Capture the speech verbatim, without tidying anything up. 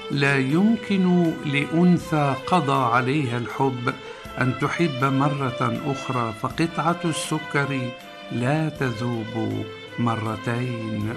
لا يمكن لأنثى قضى عليها الحب أن تحب مرة أخرى، فقطعة السكر لا تذوب مرتين.